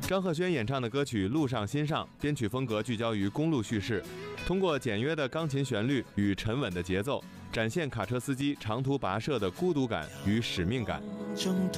张赫宣演唱的歌曲《路上心上》，编曲风格聚焦于公路叙事，通过简约的钢琴旋律与沉稳的节奏，展现卡车司机长途跋涉的孤独感与使命感。